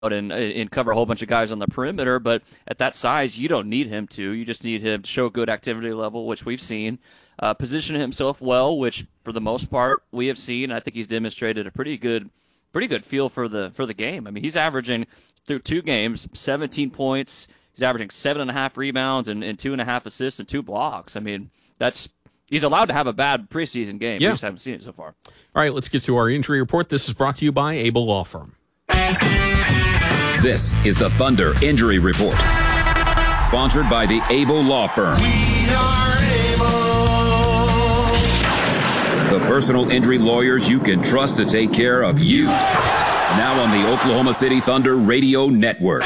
and cover a whole bunch of guys on the perimeter. But at that size, you don't need him to. You just need him to show good activity level, which we've seen. Position himself well, which for the most part we have seen. I think he's demonstrated a pretty good feel for the game. I mean, he's averaging through 2 games 17 points. He's averaging 7.5 rebounds and 2.5 assists and 2 blocks. I mean, he's allowed to have a bad preseason game. Yeah. We just haven't seen it so far. All right, let's get to our injury report. This is brought to you by Able Law Firm. This is the Thunder Injury Report, sponsored by the Able Law Firm. We are able. The personal injury lawyers you can trust to take care of you. Now on the Oklahoma City Thunder Radio Network.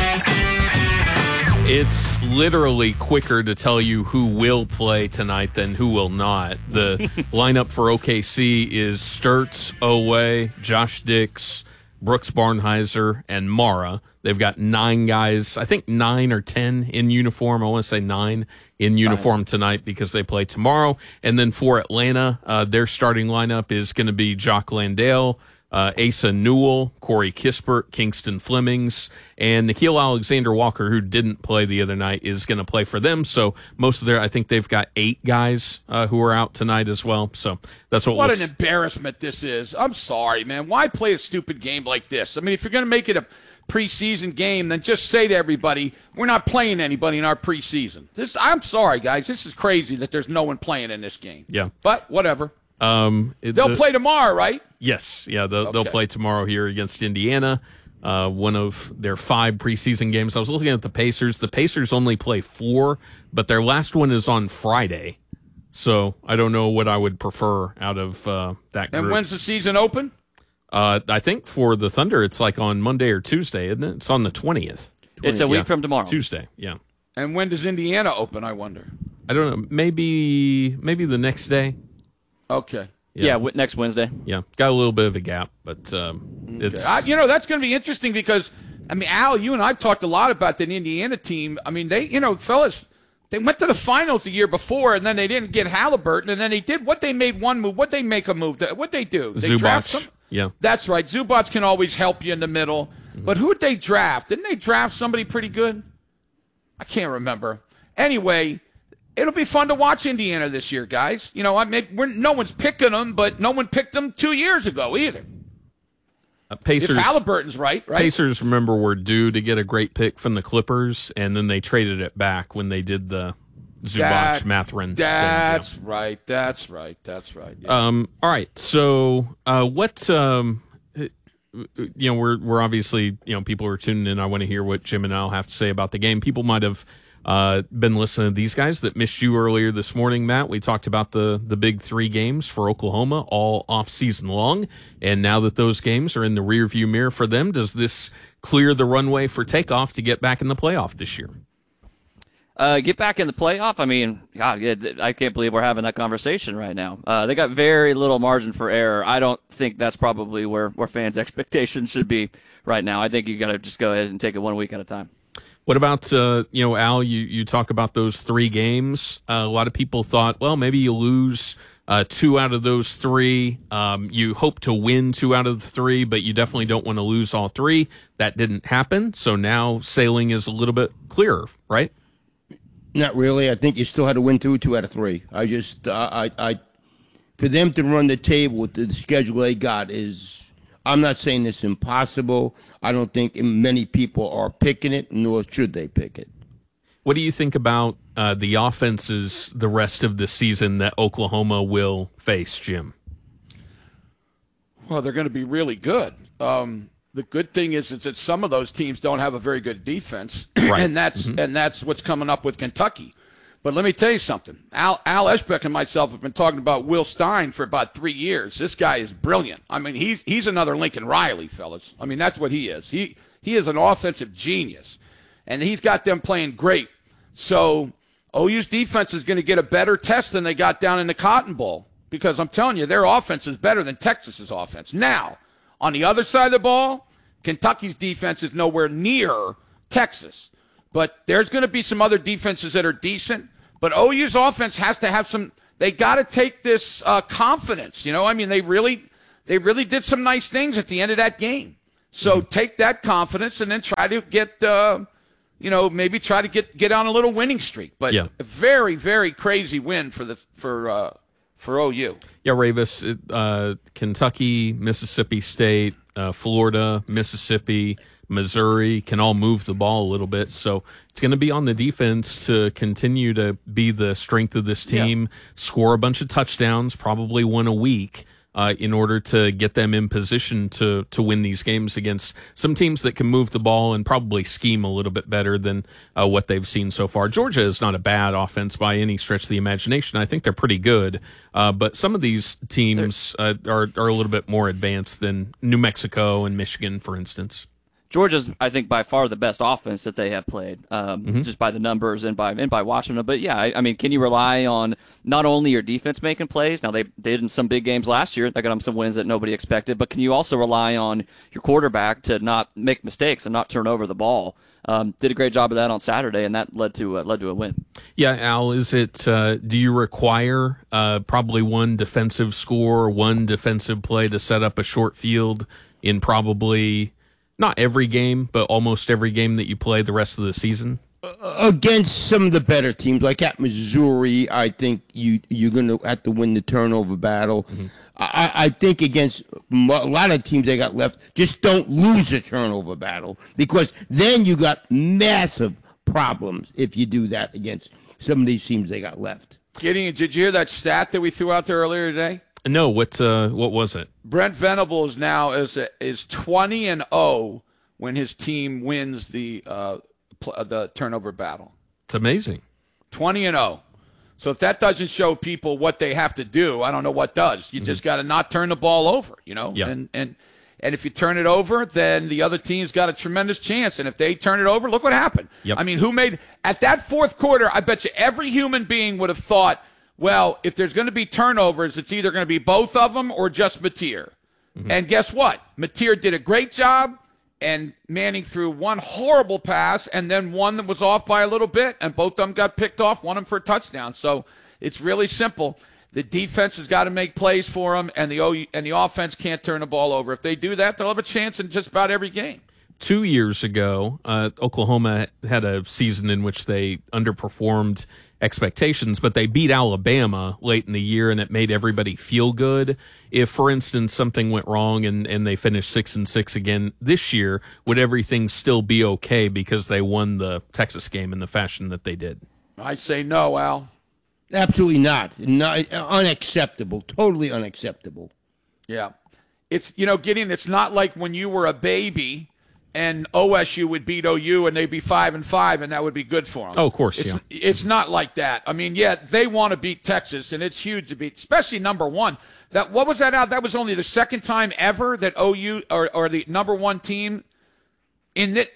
It's literally quicker to tell you who will play tonight than who will not. The lineup for OKC is Sturts, Owe, Josh Dix, Brooks Barnhizer, and Mara. They've got 9 guys, I think 9 or 10 in uniform. I want to say 9 in uniform tonight because they play tomorrow. And then for Atlanta, their starting lineup is going to be Jock Landale, Asa Newell, Corey Kispert, Kingston Flemings, and Nickeil Alexander-Walker, who didn't play the other night, is going to play for them. So most of I think they've got 8 guys who are out tonight as well. So that's what an embarrassment this is. I'm sorry, man. Why play a stupid game like this? I mean, if you're going to make it a preseason game, then just say to everybody, we're not playing anybody in our preseason. I'm sorry, guys. This is crazy that there's no one playing in this game. Yeah. But whatever. They'll play tomorrow, right? Yes, yeah, they'll play tomorrow here against Indiana, one of their 5 preseason games. I was looking at the Pacers. The Pacers only play 4, but their last one is on Friday. So I don't know what I would prefer out of that group. And when's the season open? I think for the Thunder, it's like on Monday or Tuesday, isn't it? It's on the 20th. It's a week from tomorrow. Tuesday, yeah. And when does Indiana open, I wonder? I don't know. Maybe the next day. Okay. Yeah, next Wednesday. Yeah, got a little bit of a gap, but it's... that's going to be interesting because, I mean, Al, you and I have talked a lot about that Indiana team. I mean, they, fellas, they went to the finals the year before, and then they didn't get Halliburton, and then they did what they made one move. What they make a move? What they do? They draft some. Yeah. That's right. Zubac can always help you in the middle. But who did they draft? Didn't they draft somebody pretty good? I can't remember. Anyway, it'll be fun to watch Indiana this year, guys. No one's picking them, but no one picked them 2 years ago either. Pacers, if Halliburton's right? Pacers, remember, were due to get a great pick from the Clippers, and then they traded it back when they did the Zubac-Mathurin. That's thing. Right. That's right. Yeah. All right. So, what? We're obviously, people are tuning in. I want to hear what Jim and Al have to say about the game. People might have been listening to these guys that missed you earlier this morning, Matt. We talked about the big 3 games for Oklahoma all off season long. And now that those games are in the rearview mirror for them, does this clear the runway for takeoff to get back in the playoff this year? Get back in the playoff? I mean, God, I can't believe we're having that conversation right now. They got very little margin for error. I don't think that's probably where fans' expectations should be right now. I think you got to just go ahead and take it 1 week at a time. What about, Al, you talk about those 3 games. A lot of people thought, well, maybe you lose 2 out of those 3. You hope to win 2 out of the 3, but you definitely don't want to lose all 3. That didn't happen. So now sailing is a little bit clearer, right? Not really. I think you still had to win 2 out of 3. I just, for them to run the table with the schedule they got is, I'm not saying it's impossible. I don't think many people are picking it, nor should they pick it. What do you think about the offenses the rest of the season that Oklahoma will face, Jim? Well, they're going to be really good. The good thing is that some of those teams don't have a very good defense, right. and that's what's coming up with Kentucky. But let me tell you something. Al Eshbeck and myself have been talking about Will Stein for about 3 years. This guy is brilliant. I mean, he's another Lincoln Riley, fellas. I mean, that's what he is. He is an offensive genius, and he's got them playing great. So OU's defense is going to get a better test than they got down in the Cotton Bowl because I'm telling you, their offense is better than Texas's offense. Now, on the other side of the ball, Kentucky's defense is nowhere near Texas. But there's going to be some other defenses that are decent. But OU's offense has to have some – they got to take this confidence. I mean, they really did some nice things at the end of that game. So take that confidence and then try to get, maybe try to get on a little winning streak. But a very, very crazy win for OU. Yeah, Ravis, Kentucky, Mississippi State, Florida, Mississippi, Missouri can all move the ball a little bit. So it's going to be on the defense to continue to be the strength of this team, score a bunch of touchdowns, probably one a week, in order to get them in position to win these games against some teams that can move the ball and probably scheme a little bit better than what they've seen so far. Georgia is not a bad offense by any stretch of the imagination. I think they're pretty good, but some of these teams are a little bit more advanced than New Mexico and Michigan, for instance. Georgia's, I think, by far the best offense that they have played, just by the numbers and by watching them. But yeah, I mean, can you rely on not only your defense making plays? Now they did in some big games last year. They got them some wins that nobody expected. But can you also rely on your quarterback to not make mistakes and not turn over the ball? Did a great job of that on Saturday, and that led to a win. Yeah, Al, is it? Do you require probably one defensive score, one defensive play to set up a short field in probably not every game, but almost every game that you play the rest of the season? Against some of the better teams, like at Missouri, I think you're going to have to win the turnover battle. Mm-hmm. I think against a lot of teams they got left, just don't lose a turnover battle, because then you got massive problems if you do that against some of these teams they got left. Gideon, did you hear that stat that we threw out there earlier today? No, what was it? Brent Venables now is 20-0 when his team wins the turnover battle. It's amazing. 20-0. So if that doesn't show people what they have to do, I don't know what does. You just got to not turn the ball over, Yeah. And if you turn it over, then the other team's got a tremendous chance. And if they turn it over, look what happened. Yep. I mean, at that fourth quarter, I bet you every human being would have thought, well, if there's going to be turnovers, it's either going to be both of them or just Mateer. Mm-hmm. And guess what? Mateer did a great job, and Manning threw one horrible pass and then one that was off by a little bit, and both of them got picked off, one of them for a touchdown. So it's really simple. The defense has got to make plays for them, and the offense can't turn the ball over. If they do that, they'll have a chance in just about every game. 2 years ago, Oklahoma had a season in which they underperformed expectations, but they beat Alabama late in the year, and it made everybody feel good. If, for instance, something went wrong and they finished 6-6 again this year, would everything still be okay because they won the Texas game in the fashion that they did? I say no, Al. Absolutely not. Unacceptable. Totally unacceptable. Yeah. It's, Gideon, it's not like when you were a baby and OSU would beat OU and they'd be 5-5, and that would be good for them. Oh, of course, It's not like that. I mean, yeah, they want to beat Texas, and it's huge to beat, especially number one. What was that out? That was only the second time ever that OU or the number one team in the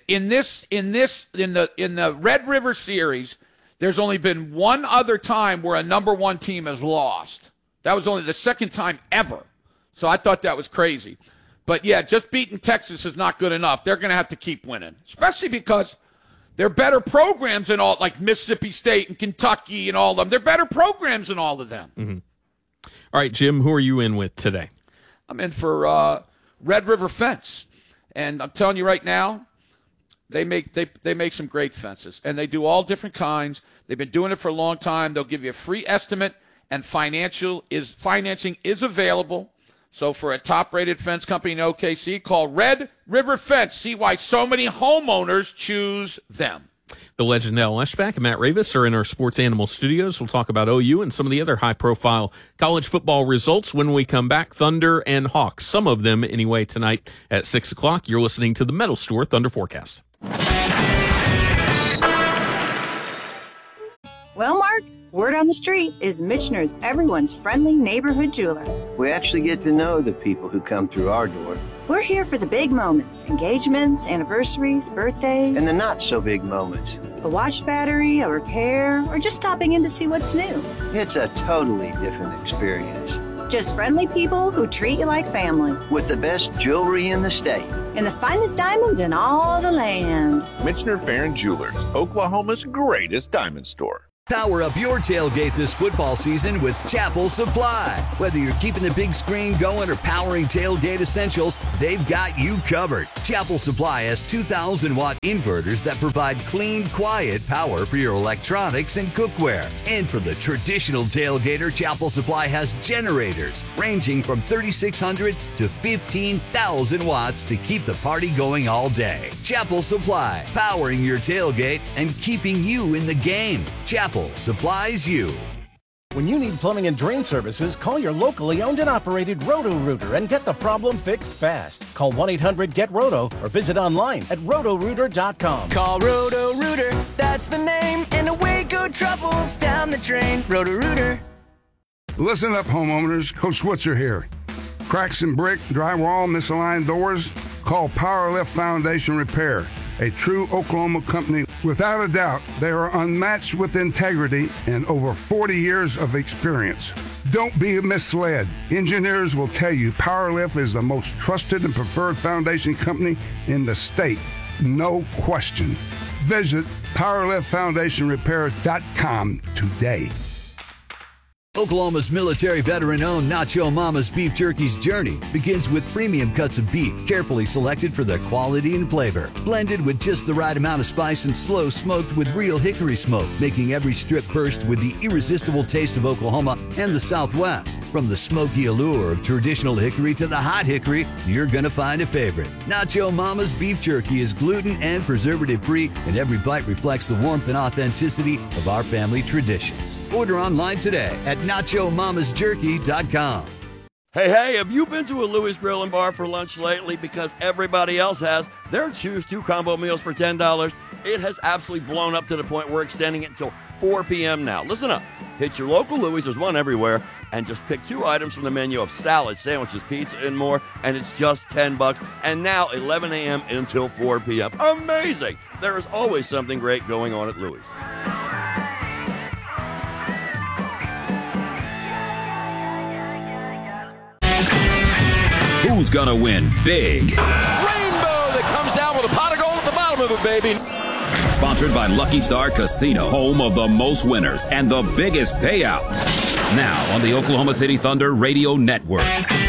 Red River Series. There's only been one other time where a number one team has lost. That was only the second time ever. So I thought that was crazy. But, yeah, just beating Texas is not good enough. They're going to have to keep winning, especially because they're better programs than all, like Mississippi State and Kentucky and all of them. They're better programs than all of them. Mm-hmm. All right, Jim, who are you in with today? I'm in for Red River Fence. And I'm telling you right now, they make some great fences. And they do all different kinds. They've been doing it for a long time. They'll give you a free estimate, and financing is available. So for a top-rated fence company in OKC, call Red River Fence. See why so many homeowners choose them. The legend Al Eschbach and Matt Ravis are in our Sports Animal studios. We'll talk about OU and some of the other high-profile college football results when we come back. Thunder and Hawks, some of them anyway, tonight at 6 o'clock. You're listening to the Metal Store Thunder Forecast. Well, Mark, word on the street is Michener's everyone's friendly neighborhood jeweler. We actually get to know the people who come through our door. We're here for the big moments, engagements, anniversaries, birthdays. And the not-so-big moments. A watch battery, a repair, or just stopping in to see what's new. It's a totally different experience. Just friendly people who treat you like family. With the best jewelry in the state. And the finest diamonds in all the land. Michener Farron Jewelers, Oklahoma's greatest diamond store. Power up your tailgate this football season with Chapel Supply. Whether you're keeping the big screen going or powering tailgate essentials, they've got you covered. Chapel Supply has 2,000-watt inverters that provide clean, quiet power for your electronics and cookware. And for the traditional tailgater, Chapel Supply has generators ranging from 3,600 to 15,000 watts to keep the party going all day. Chapel Supply, powering your tailgate and keeping you in the game. Chapel supplies you. When you need plumbing and drain services, call your locally owned and operated Roto-Rooter and get the problem fixed fast. Call 1-800-GET-ROTO or visit online at rotorooter.com. Call Roto-Rooter, that's the name, and away go troubles down the drain. Roto-Rooter. Listen up, homeowners. Coach Switzer here. Cracks in brick, drywall, misaligned doors? Call Powerlift Foundation Repair, a true Oklahoma company. Without a doubt, they are unmatched with integrity and over 40 years of experience. Don't be misled. Engineers will tell you Powerlift is the most trusted and preferred foundation company in the state. No question. Visit PowerliftFoundationRepair.com today. Oklahoma's military veteran-owned Nacho Mama's Beef Jerky's journey begins with premium cuts of beef, carefully selected for their quality and flavor. Blended with just the right amount of spice and slow smoked with real hickory smoke, making every strip burst with the irresistible taste of Oklahoma and the Southwest. From the smoky allure of traditional hickory to the hot hickory, you're gonna find a favorite. Nacho Mama's Beef Jerky is gluten and preservative-free, and every bite reflects the warmth and authenticity of our family traditions. Order online today at NachoMamasJerky.com. Hey, have you been to a Louis Grill and Bar for lunch lately? Because everybody else has. Their Choose 2 combo meals for $10. It has absolutely blown up to the point we're extending it until 4 p.m. now. Listen up. Hit your local Louis, there's one everywhere, and just pick 2 items from the menu of salad, sandwiches, pizza, and more, and it's just $10. And now 11 a.m. until 4 p.m. Amazing! There is always something great going on at Louis. Who's gonna win big? Rainbow that comes down with a pot of gold at the bottom of it, baby. Sponsored by Lucky Star Casino, home of the most winners and the biggest payouts. Now on the Oklahoma City Thunder Radio Network.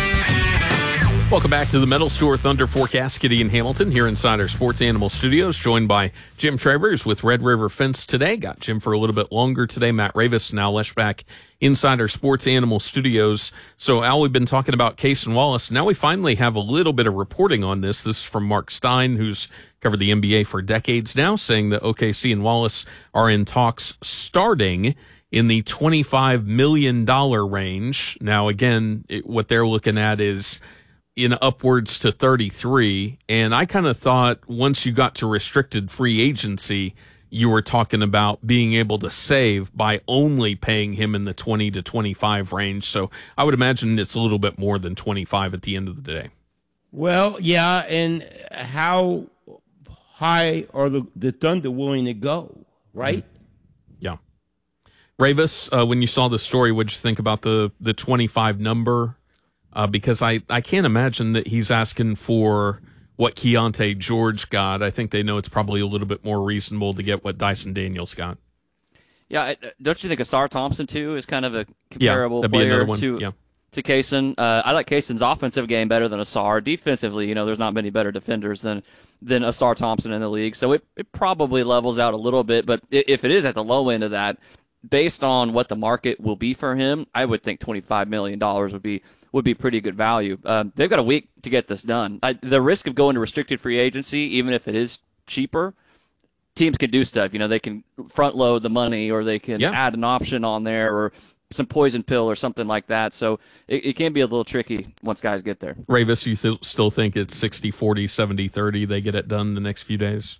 Welcome back to the Metal Store Thunder Forecast. Kitty and Hamilton here inside our Sports Animal Studios, joined by Jim Travers with Red River Fence today. Got Jim for a little bit longer today. Matt Ravis, now Leshback inside our Sports Animal Studios. So, Al, we've been talking about Cason Wallace. Now we finally have a little bit of reporting on this. This is from Mark Stein, who's covered the NBA for decades now, saying that OKC and Wallace are in talks starting in the $25 million range. Now, again, what they're looking at is in upwards to 33. And I kind of thought once you got to restricted free agency, you were talking about being able to save by only paying him in the 20 to 25 range. So I would imagine it's a little bit more than 25 at the end of the day. Well, yeah, and how high are the Thunder willing to go, right? Yeah. Ravis, when you saw the story, what'd you think about the 25 number? Because I can't imagine that he's asking for what Keontae George got. I think they know it's probably a little bit more reasonable to get what Dyson Daniels got. Yeah, don't you think Asar Thompson, too, is kind of a comparable player to Cason? I like Cason's offensive game better than Asar. Defensively, there's not many better defenders than Asar Thompson in the league. So it probably levels out a little bit. But if it is at the low end of that, based on what the market will be for him, I would think $25 million would be pretty good value. They've got a week to get this done. The risk of going to restricted free agency, even if it is cheaper, teams can do stuff. They can front load the money, or they can add an option on there, or some poison pill or something like that. So it can be a little tricky once guys get there. Ravis, you still think it's 60-40, 70-30, they get it done the next few days?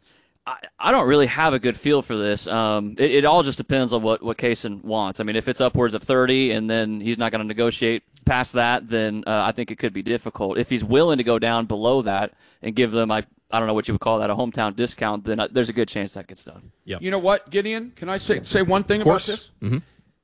I don't really have a good feel for this. It all just depends on what Cason wants. I mean, if it's upwards of 30 and then he's not going to negotiate past that, then I think it could be difficult. If he's willing to go down below that and give them, I don't know what you would call that, a hometown discount, then there's a good chance that gets done. Yep. You know what, Gideon? Can I say one thing about this? Mm-hmm.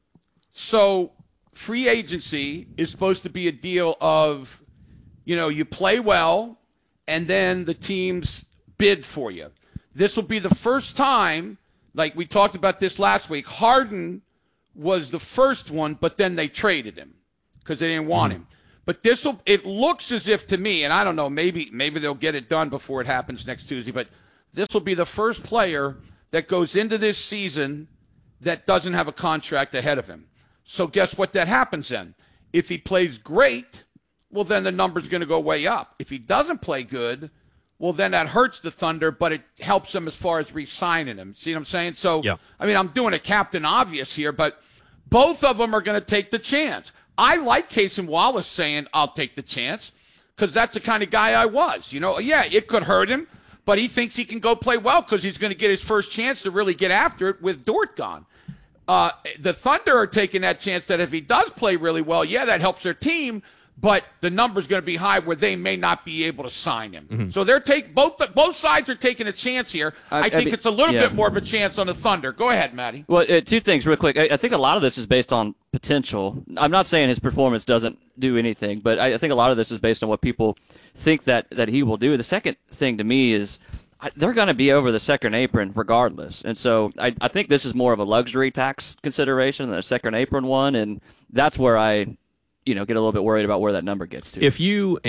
So free agency is supposed to be a deal of, you play well, and then the teams bid for you. This will be the first time like we talked about this last week, Harden was the first one, but then they traded him because they didn't want him. But it looks as if to me, and I don't know, maybe they'll get it done before it happens next Tuesday, but this will be the first player that goes into this season that doesn't have a contract ahead of him. So guess what that happens then? If he plays great, well, then the number's going to go way up. If he doesn't play good, well, then that hurts the Thunder, but it helps them as far as re-signing him. See what I'm saying? So, yeah. I mean, I'm doing a Captain Obvious here, but both of them are going to take the chance. I like Cason Wallace saying, I'll take the chance, because that's the kind of guy I was. You know, yeah, it could hurt him, but he thinks he can go play well because he's going to get his first chance to really get after it with Dort gone. The Thunder are taking that chance that if he does play really well, yeah, that helps their team, but the number's going to be high where they may not be able to sign him. Mm-hmm. So they're both sides are taking a chance here. I think it's a little bit more of a chance on the Thunder. Go ahead, Matty. Well, two things real quick. I think a lot of this is based on potential. I'm not saying his performance doesn't do anything, but I think a lot of this is based on what people think that he will do. The second thing to me is they're going to be over the second apron regardless. And so I think this is more of a luxury tax consideration than a second apron one, and that's where I get a little bit worried about where that number gets to. If you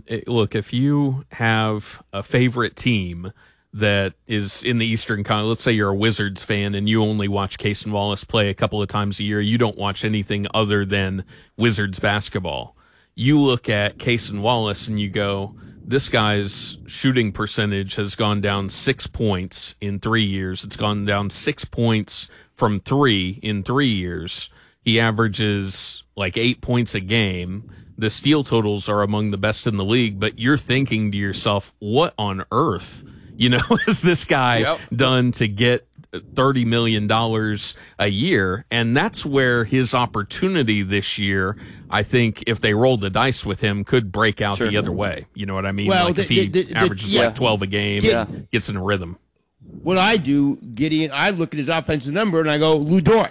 have a favorite team that is in the Eastern Conference, let's say you're a Wizards fan and you only watch Cason Wallace play a couple of times a year, you don't watch anything other than Wizards basketball. You look at Cason Wallace and you go, this guy's shooting percentage has gone down 6 points in 3 years. It's gone down 6 points from 3 in 3 years. He averages like 8 points a game. The steal totals are among the best in the league, but you're thinking to yourself, what on earth, has this guy done to get $30 million a year? And that's where his opportunity this year, I think, if they rolled the dice with him, could break out the other way. You know what I mean? Well, like if he averages like 12 a game, gets in a rhythm. What I do, Gideon, I look at his offensive number and I go, Lu Dort.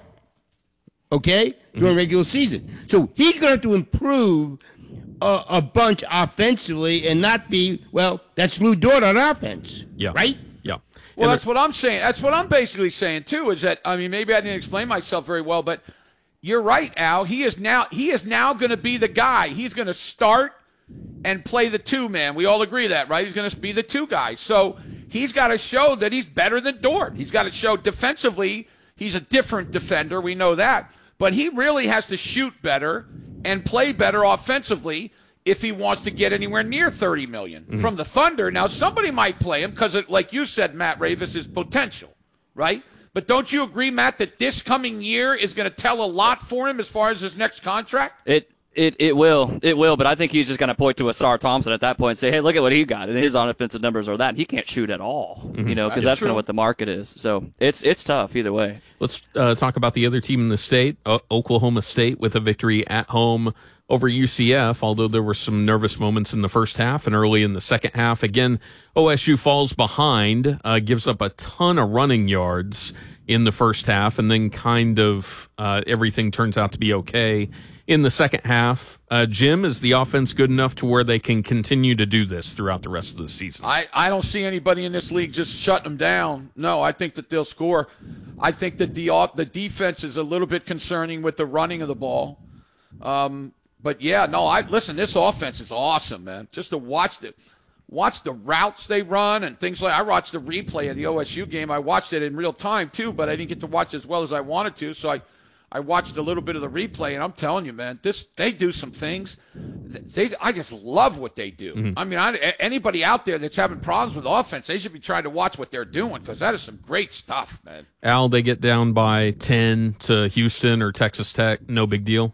Okay? During regular season. So he's going to have to improve a bunch offensively and not be, that's Lu Dort on offense. Yeah. Right? Yeah. Well, that's what I'm saying. That's what I'm basically saying, too, is that, maybe I didn't explain myself very well, but you're right, Al. He is now going to be the guy. He's going to start and play the two-man. We all agree that, right? He's going to be the two guy. So he's got to show that he's better than Dort. He's got to show defensively he's a different defender. We know that. But he really has to shoot better and play better offensively if he wants to get anywhere near $30 million from the Thunder. Now, somebody might play him because, like you said, Matt Ravis, is potential, right? But don't you agree, Matt, that this coming year is going to tell a lot for him as far as his next contract? It will, but I think he's just going to point to Asar Thompson at that point and say, hey, look at what he got, and his on-offensive numbers are that. And he can't shoot at all, because that's kind of what the market is. So it's tough either way. Let's talk about the other team in the state, Oklahoma State, with a victory at home over UCF, although there were some nervous moments in the first half and early in the second half. Again, OSU falls behind, gives up a ton of running yards in the first half, and then kind of everything turns out to be okay in the second half. Jim, is the offense good enough to where they can continue to do this throughout the rest of the season? I don't see anybody in this league just shutting them down. No, I think that they'll score. I think that the defense is a little bit concerning with the running of the ball. But yeah, no, listen, this offense is awesome, man. Just to watch the routes they run and things like. I watched the replay of the OSU game. I watched it in real time too, but I didn't get to watch as well as I wanted to. So I watched a little bit of the replay, and I'm telling you, man, they do some things. I just love what they do. Mm-hmm. I mean, anybody out there that's having problems with offense, they should be trying to watch what they're doing because that is some great stuff, man. Al, they get down by 10 to Houston or Texas Tech, no big deal?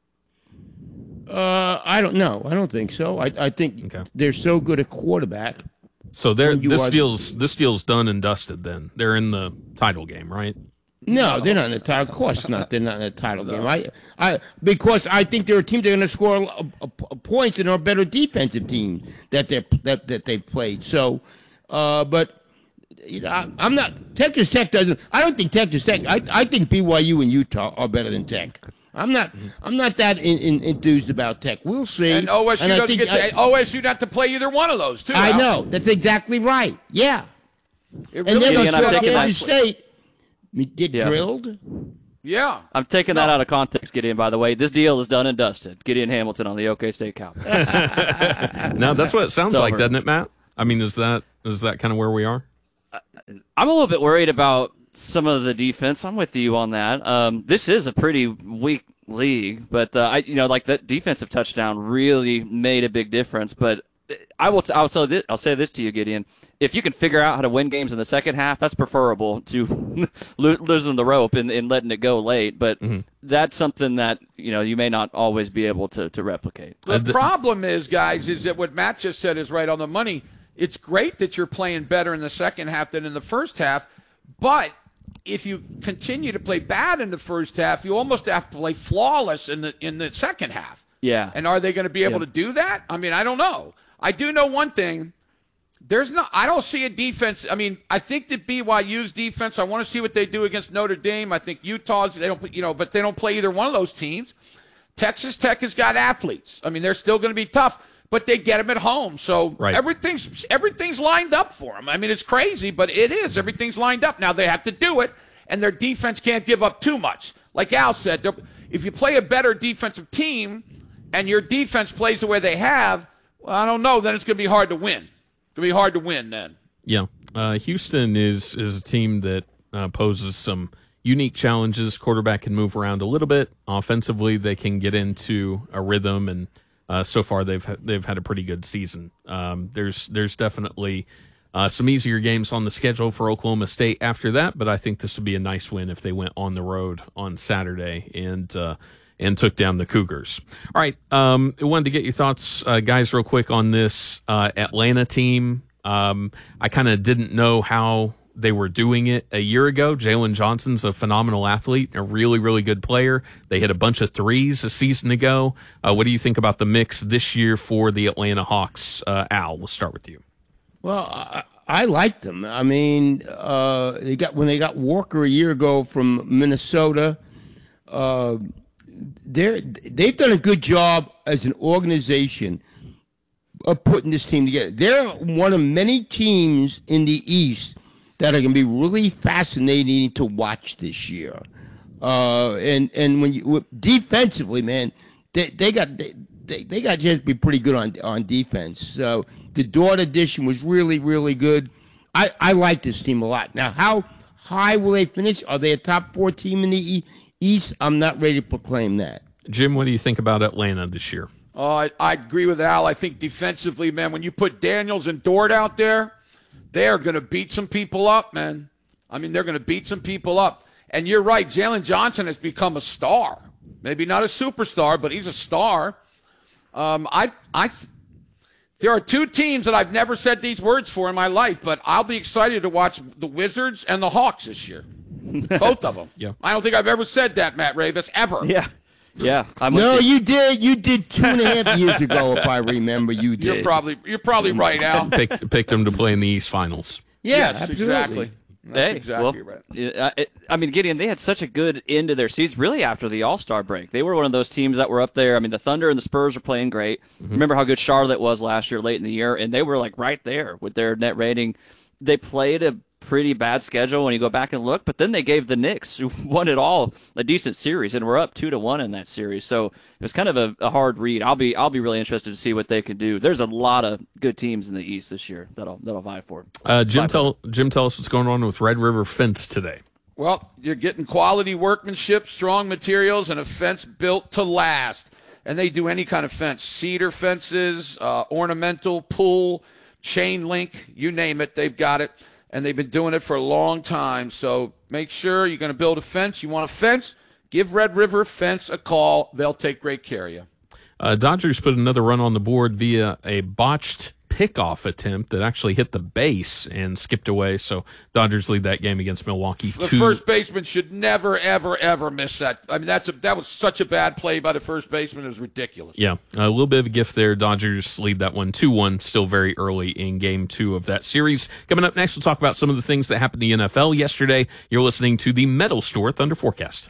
I don't know. I don't think so. I think they're so good at quarterback. So this deal's done and dusted then. They're in the title game, right? No, they're not in the title. Of course not. They're not in the title game. Because I think they're a team. They're going to score points and are a better defensive team that they've played. So, but I'm not. Texas Tech doesn't. I don't think Texas Tech. I think BYU and Utah are better than Tech. I'm not that enthused about Tech. We'll see. And OSU doesn't OSU not to play either one of those too. I know. That's exactly right. Yeah. It really Kansas State. Get drilled? Yeah. I'm taking that out of context, Gideon, by the way. This deal is done and dusted. Gideon Hamilton on the OK State Cowboys. No, that's what it sounds like, doesn't it, Matt? I mean, is that kind of where we are? I'm a little bit worried about some of the defense. I'm with you on that. This is a pretty weak league, but like that defensive touchdown really made a big difference. But I'll say this to you, Gideon. If you can figure out how to win games in the second half, that's preferable to losing the rope and letting it go late. But that's something that you may not always be able to replicate. The problem is, guys, is that what Matt just said is right on the money. It's great that you're playing better in the second half than in the first half, but if you continue to play bad in the first half, you almost have to play flawless in the second half. Yeah. And are they going to be able to do that? I mean, I don't know. I do know one thing. I don't see a defense. I mean, I think that BYU's defense, I want to see what they do against Notre Dame. I think Utah's, they don't, but they don't play either one of those teams. Texas Tech has got athletes. I mean, they're still going to be tough, but they get them at home. So everything's lined up for them. I mean, it's crazy, but it is. Everything's lined up. Now they have to do it, and their defense can't give up too much. Like Al said, if you play a better defensive team and your defense plays the way they have, well, I don't know, then it's going to be hard to win. It's going to be hard to win then. Yeah. Houston is a team that poses some unique challenges. Quarterback can move around a little bit. Offensively, they can get into a rhythm, and so far they've had a pretty good season. There's definitely some easier games on the schedule for Oklahoma State after that, but I think this would be a nice win if they went on the road on Saturday and took down the Cougars. All right, I wanted to get your thoughts, guys, real quick on this Atlanta team. I kind of didn't know how they were doing it a year ago. Jalen Johnson's a phenomenal athlete, a really, really good player. They hit a bunch of threes a season ago. What do you think about the mix this year for the Atlanta Hawks? Al, we'll start with you. Well, I like them. I mean, they got Walker a year ago from Minnesota. They've done a good job as an organization of putting this team together. They're one of many teams in the East that are going to be really fascinating to watch this year. And when you defensively, man, they got a chance to be pretty good on defense. So the Dort addition was really, really good. I like this team a lot. Now, how high will they finish? Are they a top 4 team in the East? I'm not ready to proclaim that. Jim, what do you think about Atlanta this year? I agree with Al. I think defensively, man, when you put Daniels and Dort out there, they're going to beat some people up, man. I mean, they're going to beat some people up. And you're right, Jalen Johnson has become a star. Maybe not a superstar, but he's a star. There are 2 teams that I've never said these words for in my life, but I'll be excited to watch the Wizards and the Hawks this year. Both of them. Yeah. I don't think I've ever said that, Matt Ravis, ever. Yeah. Yeah. You did. You did 2.5 years ago, if I remember. You did. You're probably right, Al. Picked them to play in the East Finals. Yeah, yes, absolutely. Exactly. That's exactly right. I mean, Gideon, they had such a good end to their season, really, after the All-Star break. They were one of those teams that were up there. I mean, the Thunder and the Spurs were playing great. Mm-hmm. Remember how good Charlotte was last year, late in the year, and they were, like, right there with their net rating. They played a pretty bad schedule when you go back and look, but then they gave the Knicks, who won it all, a decent series, and we're up 2-1 in that series. So it was kind of a hard read. I'll be really interested to see what they can do. There's a lot of good teams in the East this year that'll vie for it. Jim, tell us what's going on with Red River Fence today. Well, you're getting quality workmanship, strong materials, and a fence built to last. And they do any kind of fence, cedar fences, ornamental, pull, chain link, you name it, they've got it. And they've been doing it for a long time. So make sure you're going to build a fence. You want a fence? Give Red River Fence a call. They'll take great care of you. Dodgers put another run on the board via a botched pickoff attempt that actually hit the base and skipped away. So Dodgers lead that game against Milwaukee. The first baseman should never, ever, ever miss that. I mean, that was such a bad play by the first baseman. It was ridiculous. Yeah, a little bit of a gift there. Dodgers lead that one 2-1, still very early in Game 2 of that series. Coming up next, we'll talk about some of the things that happened in the NFL yesterday. You're listening to the Metal Store Thunder Forecast.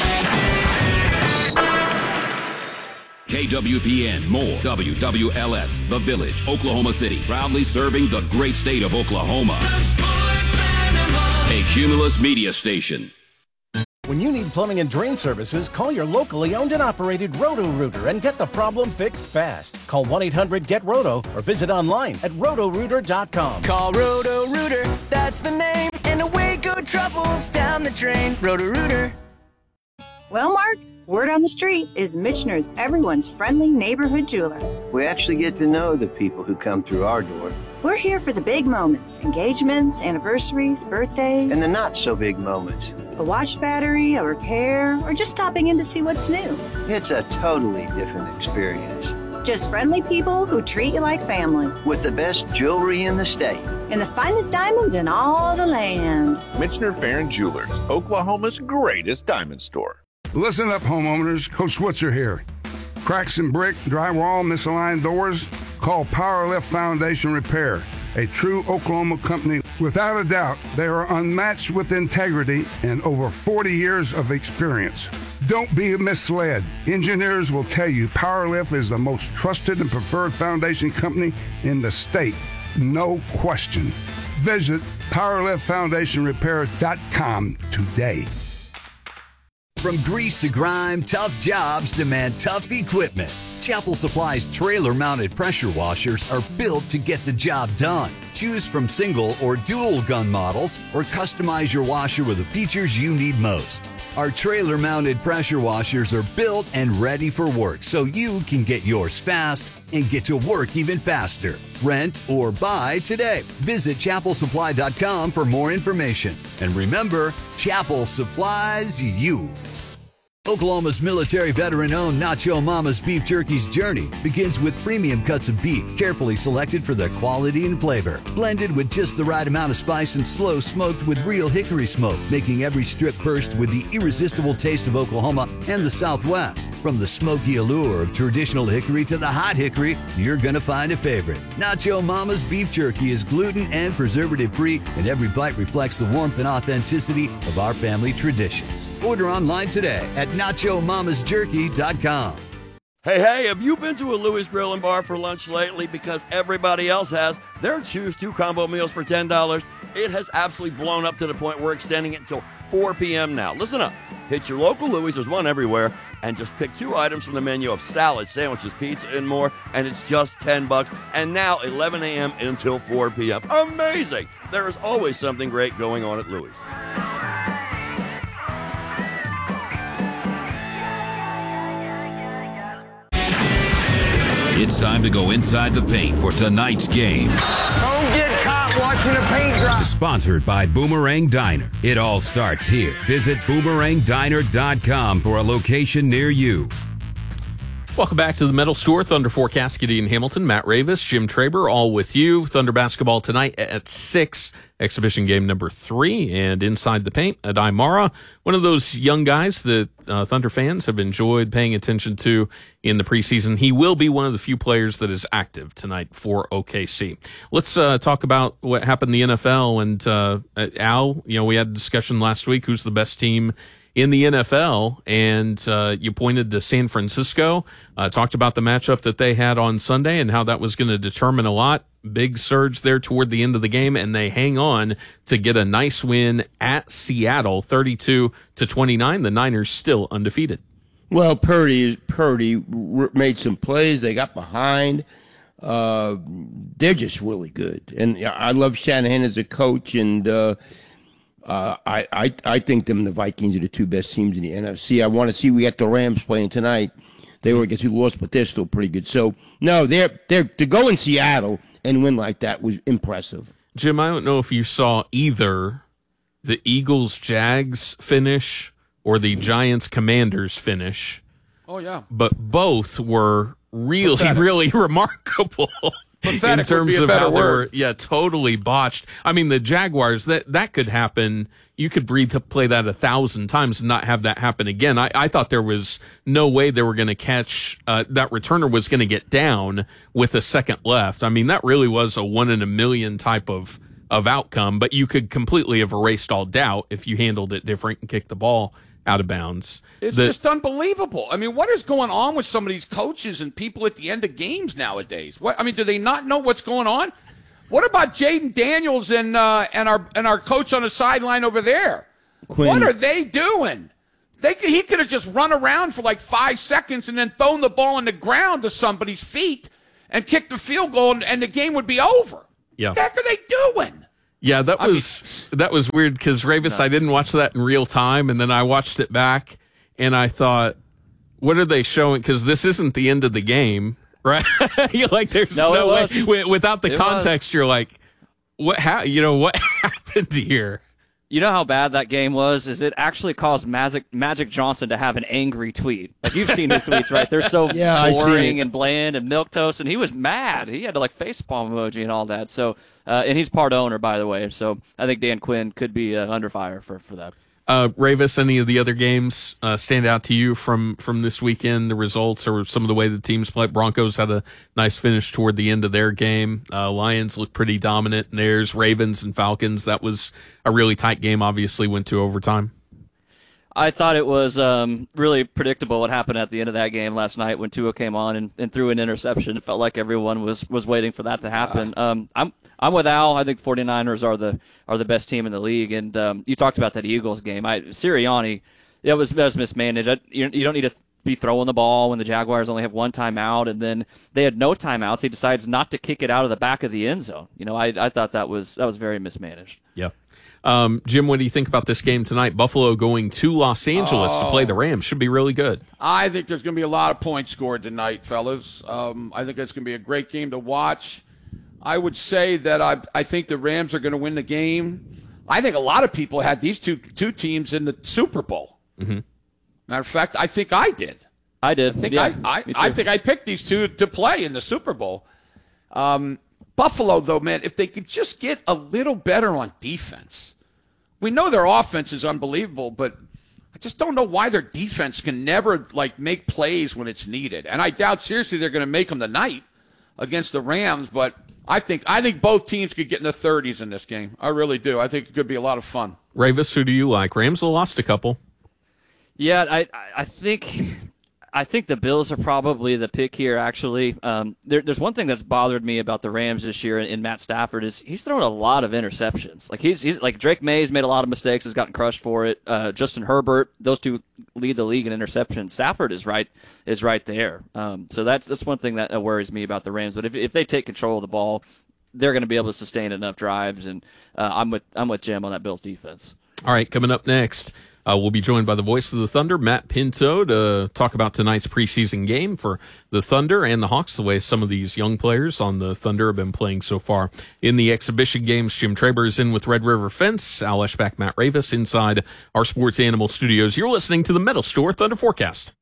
KWPN, more WWLS, The Village, Oklahoma City, proudly serving the great state of Oklahoma. A a Cumulus media station. When you need plumbing and drain services, call your locally owned and operated Roto-Rooter and get the problem fixed fast. Call 1-800-GET-ROTO or visit online at rotorooter.com. Call Roto-Rooter, that's the name, and away go troubles down the drain. Roto-Rooter. Well, Mark, word on the street is Michener's everyone's friendly neighborhood jeweler. We actually get to know the people who come through our door. We're here for the big moments, engagements, anniversaries, birthdays. And the not so big moments. A watch battery, a repair, or just stopping in to see what's new. It's a totally different experience. Just friendly people who treat you like family. With the best jewelry in the state. And the finest diamonds in all the land. Michener Farron Jewelers, Oklahoma's greatest diamond store. Listen up, homeowners. Coach Switzer here. Cracks in brick, drywall, misaligned doors? Call Powerlift Foundation Repair, a true Oklahoma company. Without a doubt, they are unmatched with integrity and over 40 years of experience. Don't be misled. Engineers will tell you Powerlift is the most trusted and preferred foundation company in the state. No question. Visit PowerliftFoundationRepair.com today. From grease to grime, tough jobs demand tough equipment. Chapel Supply's trailer-mounted pressure washers are built to get the job done. Choose from single or dual gun models or customize your washer with the features you need most. Our trailer-mounted pressure washers are built and ready for work so you can get yours fast and get to work even faster. Rent or buy today. Visit chapelsupply.com for more information. And remember, Chapel supplies you. Oklahoma's military veteran-owned Nacho Mama's Beef Jerky's journey begins with premium cuts of beef carefully selected for their quality and flavor. Blended with just the right amount of spice and slow smoked with real hickory smoke, making every strip burst with the irresistible taste of Oklahoma and the Southwest. From the smoky allure of traditional hickory to the hot hickory, you're going to find a favorite. Nacho Mama's Beef Jerky is gluten and preservative-free, and every bite reflects the warmth and authenticity of our family traditions. Order online today at NachoMamasJerky.com. Hey, have you been to a Louis Grill and Bar for lunch lately? Because everybody else has. Their Choose 2 combo meals for $10. It has absolutely blown up to the point we're extending it until 4 p.m. now. Listen up. Hit your local Louis, there's one everywhere, and just pick 2 items from the menu of salad, sandwiches, pizza, and more, and it's just $10. And now 11 a.m. until 4 p.m. Amazing! There is always something great going on at Louis. It's time to go inside the paint for tonight's game. Don't get caught watching a paint dry. Sponsored by Boomerang Diner. It all starts here. Visit boomerangdiner.com for a location near you. Welcome back to the Metal Store. Thunder Forecast, Gideon Hamilton, Matt Ravis, Jim Traber, all with you. Thunder basketball tonight at 6. Exhibition game number 3. And inside the paint, Adai Mara, one of those young guys that Thunder fans have enjoyed paying attention to in the preseason. He will be one of the few players that is active tonight for OKC. Let's talk about what happened in the NFL. And Al, we had a discussion last week, who's the best team in the NFL, and you pointed to San Francisco, talked about the matchup that they had on Sunday and how that was going to determine a lot. Big surge there toward the end of the game, and they hang on to get a nice win at Seattle, 32-29. The Niners still undefeated. Well, Purdy made some plays. They got behind. They're just really good, and I love Shanahan as a coach, and I think them and the Vikings are the 2 best teams in the NFC. I want to see. We got the Rams playing tonight. They were against who lost, but they're still pretty good. So no, they're to go in Seattle and win like that was impressive. Jim, I don't know if you saw either the Eagles-Jags finish or the Giants-Commanders finish. Oh yeah, but both were really remarkable. Pathetic in terms would be a of better how they word. were, totally botched. I mean, the Jaguars, that could happen. You could play that 1,000 times and not have that happen again. I thought there was no way they were going to catch, that returner was going to get down with a second left. I mean, that really was a 1 in a million type of outcome, but you could completely have erased all doubt if you handled it different and kicked the ball out of bounds. It's just unbelievable. I mean, what is going on with some of these coaches and people at the end of games nowadays? Do they not know what's going on? What about Jaden Daniels and our coach on the sideline over there? Quinn. What are they doing? He could have just run around for like 5 seconds and then thrown the ball on the ground to somebody's feet and kicked the field goal, and the game would be over. Yeah. What the heck are they doing? Yeah, that was weird because Ravis, I didn't watch that in real time, and then I watched it back, and I thought, what are they showing? Because this isn't the end of the game, right? You're like, there's no way. Without the context, you're like, what happened here? You know how bad that game was? Is it actually caused Magic Johnson to have an angry tweet. Like, you've seen his tweets, right? They're so boring and bland and milquetoast, and he was mad. He had to, like, facepalm emoji and all that. So, and he's part owner, by the way. So I think Dan Quinn could be under fire for that. Ravis, any of the other games stand out to you from this weekend, the results or some of the way the teams play? Broncos had a nice finish toward the end of their game. Lions looked pretty dominant in theirs. Ravens and Falcons, that was a really tight game, obviously went to overtime. I thought it was really predictable what happened at the end of that game last night when Tua came on and threw an interception. It felt like everyone was waiting for that to happen. I'm with Al. I think 49ers are the best team in the league. And you talked about that Eagles game. Sirianni, that was mismanaged. You don't need to be throwing the ball when the Jaguars only have one timeout, and then they had no timeouts. He decides not to kick it out of the back of the end zone. I thought that was very mismanaged. Yeah. Jim, what do you think about this game tonight? Buffalo going to Los Angeles to play the Rams. Should be really good. I think there's going to be a lot of points scored tonight, fellas. I think it's going to be a great game to watch. I would say that I think the Rams are going to win the game. I think a lot of people had these two teams in the Super Bowl. Mm-hmm. Matter of fact, I think I did. I did. I think I picked these two to play in the Super Bowl. Buffalo, though, man, if they could just get a little better on defense. We know their offense is unbelievable, but I just don't know why their defense can never make plays when it's needed. And I doubt seriously they're going to make them tonight against the Rams, but I think both teams could get in the 30s in this game. I really do. I think it could be a lot of fun. Ravis, who do you like? Rams lost a couple. Yeah, I think the Bills are probably the pick here, actually. There's one thing that's bothered me about the Rams this year in Matt Stafford is he's thrown a lot of interceptions. Like he's like Drake May's made a lot of mistakes, has gotten crushed for it. Justin Herbert, those two lead the league in interceptions. Stafford is right there. So that's one thing that worries me about the Rams. But if they take control of the ball, they're going to be able to sustain enough drives. And I'm with Jim on that Bills defense. All right, coming up next. We'll be joined by the voice of the Thunder, Matt Pinto, to talk about tonight's preseason game for the Thunder and the Hawks, the way some of these young players on the Thunder have been playing so far in the exhibition games. Jim Traber is in with Red River Fence, Al Eschbach, Matt Ravis inside our Sports Animal Studios. You're listening to the Metal Store Thunder Forecast.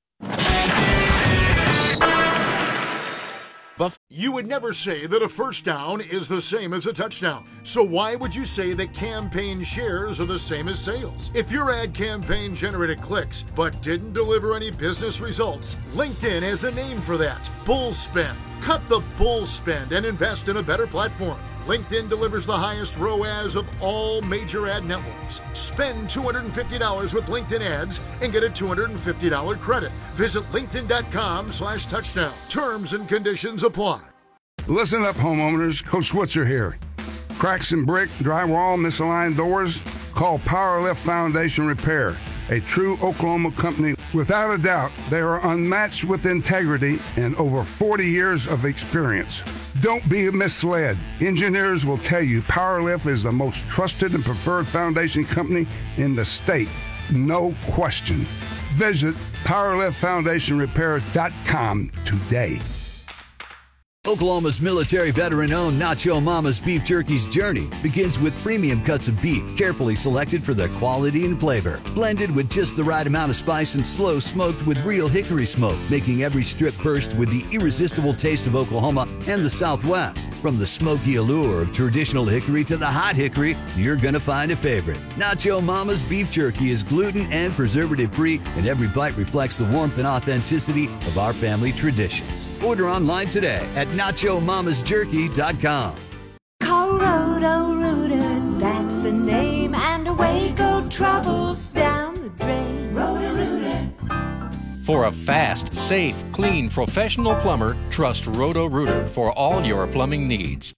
You would never say that a first down is the same as a touchdown. So why would you say that campaign shares are the same as sales? If your ad campaign generated clicks but didn't deliver any business results, LinkedIn has a name for that. Bull spend. Cut the bull spend and invest in a better platform. LinkedIn delivers the highest ROAS of all major ad networks. Spend $250 with LinkedIn ads and get a $250 credit. Visit linkedin.com/touchdown. Terms and conditions apply. Listen up, homeowners. Coach Switzer here. Cracks in brick, drywall, misaligned doors? Call Powerlift Foundation Repair, a true Oklahoma company. Without a doubt, they are unmatched with integrity and over 40 years of experience. Don't be misled. Engineers will tell you Powerlift is the most trusted and preferred foundation company in the state. No question. Visit PowerliftFoundationRepair.com today. Oklahoma's military veteran-owned Nacho Mama's Beef Jerky's journey begins with premium cuts of beef, carefully selected for their quality and flavor. Blended with just the right amount of spice and slow smoked with real hickory smoke, making every strip burst with the irresistible taste of Oklahoma and the Southwest. From the smoky allure of traditional hickory to the hot hickory, you're gonna find a favorite. Nacho Mama's Beef Jerky is gluten and preservative-free, and every bite reflects the warmth and authenticity of our family traditions. Order online today at NachoMamasJerky.com. Call Roto-Rooter, that's the name, and away go troubles down the drain. Roto-Rooter. For a fast, safe, clean, professional plumber, trust Roto-Rooter for all your plumbing needs.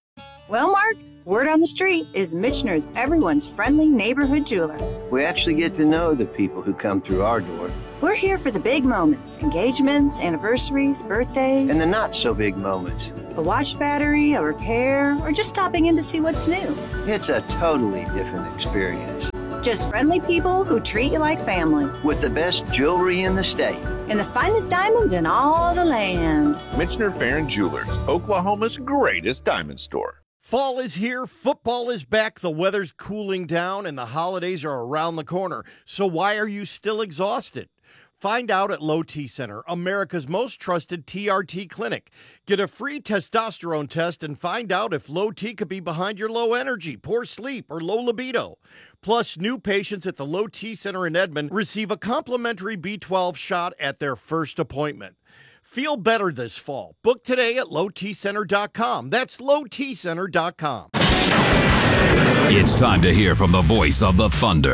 Well, Mark, word on the street is Michener's everyone's friendly neighborhood jeweler. We actually get to know the people who come through our door. We're here for the big moments, engagements, anniversaries, birthdays. And the not-so-big moments. A watch battery, a repair, or just stopping in to see what's new. It's a totally different experience. Just friendly people who treat you like family. With the best jewelry in the state. And the finest diamonds in all the land. Michener Farron Jewelers, Oklahoma's greatest diamond store. Fall is here, football is back, the weather's cooling down, and the holidays are around the corner. So why are you still exhausted? Find out at Low T Center, America's most trusted TRT clinic. Get a free testosterone test and find out if low T could be behind your low energy, poor sleep, or low libido. Plus, new patients at the Low T Center in Edmond receive a complimentary B12 shot at their first appointment. Feel better this fall. Book today at lowtcenter.com. That's lowtcenter.com. It's time to hear from the voice of the Thunder.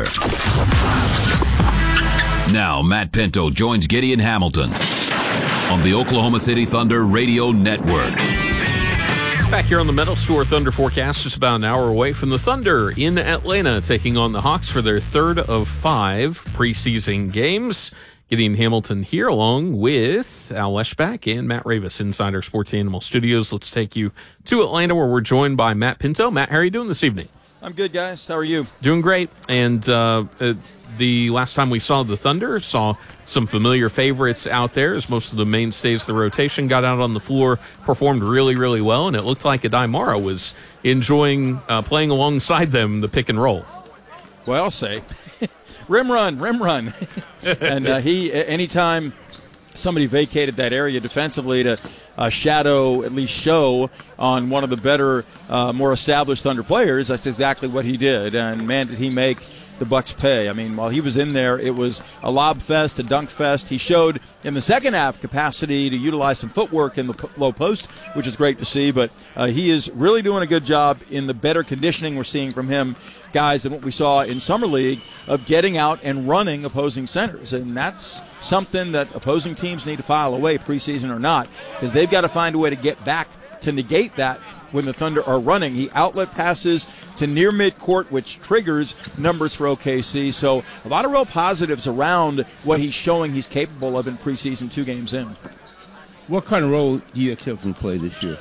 Now, Matt Pinto joins Gideon Hamilton on the Oklahoma City Thunder Radio Network. Back here on the Metal Store Thunder forecast, just about an hour away from the Thunder in Atlanta, taking on the Hawks for their third of 5 preseason games. Gideon Hamilton here along with Al Leschbach and Matt Ravis inside our Sports Animal Studios. Let's take you to Atlanta where we're joined by Matt Pinto. Matt, how are you doing this evening? I'm good, guys. How are you? Doing great. And the last time we saw the Thunder, saw some familiar favorites out there as most of the mainstays of the rotation got out on the floor, performed really, really well, and it looked like Adai Mara was enjoying playing alongside them the pick and roll. Well, I'll say. Rim run. And he, anytime somebody vacated that area defensively to shadow, at least show on one of the better, more established Thunder players, that's exactly what he did. And, man, did he make the Bucks pay. I mean, while he was in there, it was a lob fest, a dunk fest. He showed in the second half capacity to utilize some footwork in the low post, which is great to see. But he is really doing a good job in the better conditioning we're seeing from him, guys, than what we saw in Summer League of getting out and running opposing centers. And that's something that opposing teams need to file away, preseason or not, because they've got to find a way to get back to negate that when the Thunder are running. He outlet passes to near midcourt, which triggers numbers for OKC. So a lot of real positives around what he's showing he's capable of in preseason 2 games in. What kind of role do you expect him to play this year?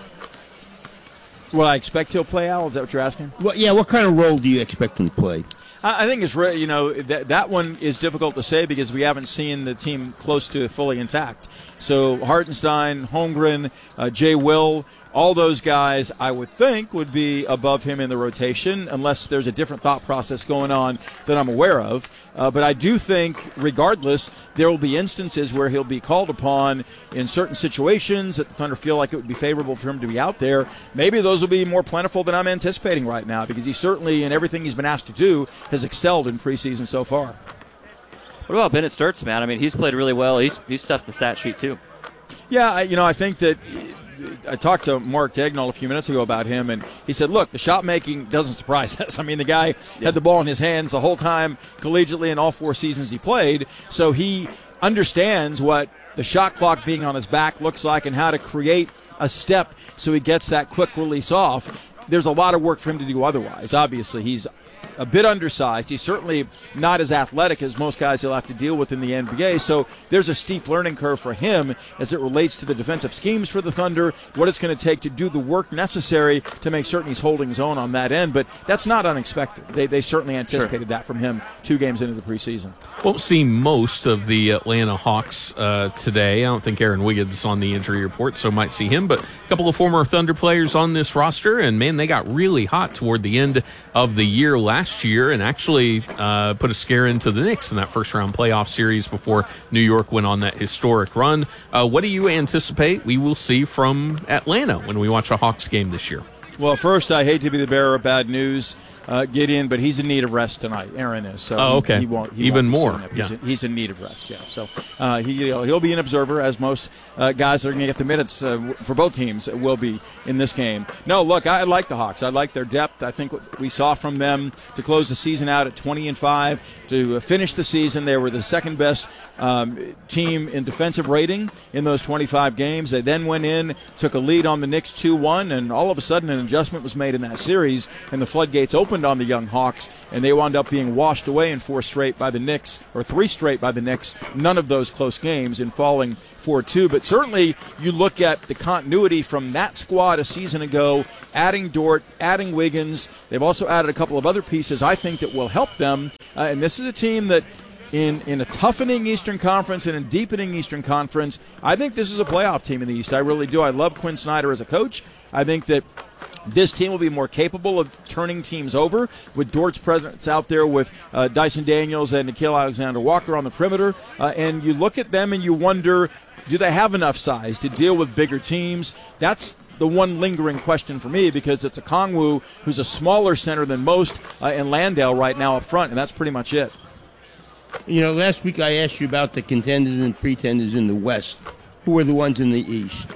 What I expect he'll play, Al? Is that what you're asking? Well, yeah, what kind of role do you expect him to play? I think it's that one is difficult to say because we haven't seen the team close to fully intact. So Hartenstein, Holmgren, Jay Will, all those guys I would think would be above him in the rotation unless there's a different thought process going on that I'm aware of. But I do think, regardless, there will be instances where he'll be called upon in certain situations that the Thunder feel like it would be favorable for him to be out there. Maybe those will be more plentiful than I'm anticipating right now because he certainly, in everything he's been asked to do, has excelled in preseason so far. What about Bennett Sturts, man? I mean, he's played really well. He's stuffed the stat sheet, too. Yeah, I think that I talked to Mark Dagnall a few minutes ago about him, and he said, look, the shot making doesn't surprise us. I mean, the guy had the ball in his hands the whole time collegiately in all 4 seasons he played, so he understands what the shot clock being on his back looks like and how to create a step so he gets that quick release off. There's a lot of work for him to do otherwise. Obviously, he's a bit undersized. He's certainly not as athletic as most guys he'll have to deal with in the NBA, so there's a steep learning curve for him as it relates to the defensive schemes for the Thunder, what it's going to take to do the work necessary to make certain he's holding his own on that end, but that's not unexpected. They certainly anticipated that from him 2 games into the preseason. Won't see most of the Atlanta Hawks today. I don't think Aaron Wiggins is on the injury report, so might see him, but a couple of former Thunder players on this roster, and man, they got really hot toward the end of the year last year and actually put a scare into the Knicks in that first-round playoff series before New York went on that historic run. What do you anticipate we will see from Atlanta when we watch a Hawks game this year? Well, first, I hate to be the bearer of bad news, Gideon, but he's in need of rest tonight. Aaron is. So okay. He won't even more. He's in need of rest, yeah. So he'll be an observer, as most guys that are going to get the minutes for both teams will be in this game. No, look, I like the Hawks. I like their depth. I think what we saw from them to close the season out at 20-5, to finish the season, they were the second best team in defensive rating in those 25 games. They then went in, took a lead on the Knicks 2-1, and all of a sudden in adjustment was made in that series, and the floodgates opened on the young Hawks, and they wound up being washed away in 4 straight by the Knicks, or 3 straight by the Knicks, none of those close games, in falling 4-2. But certainly you look at the continuity from that squad a season ago, adding Dort, adding Wiggins. They've also added a couple of other pieces I think that will help them. And this is a team that in a toughening Eastern Conference and a deepening Eastern Conference, I think this is a playoff team in the East. I really do. I love Quinn Snyder as a coach. I think that this team will be more capable of turning teams over with Dort's presence out there with Dyson Daniels and Nickeil Alexander-Walker on the perimeter. And you look at them and you wonder, do they have enough size to deal with bigger teams? That's the one lingering question for me, because it's a Kongwu who's a smaller center than most, and Landale right now up front, and that's pretty much it. You know, last week I asked you about the contenders and pretenders in the West. Who are the ones in the East?